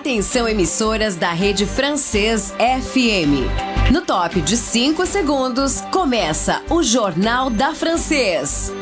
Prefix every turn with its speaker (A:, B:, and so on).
A: Atenção, emissoras da Rede Francês FM. No top de 5 segundos, começa o Jornal da Francês.